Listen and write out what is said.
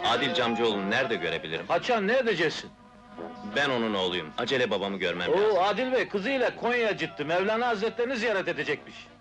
Adil Camcıoğlu'nu nerede görebilirim? Haçan, ne edeceksin? Ben onun oğluyum. Acele babamı görmem lazım. Oo, Adil Bey, kızıyla Konya'ya gitti. Mevlana Hazretlerini ziyaret edecekmiş.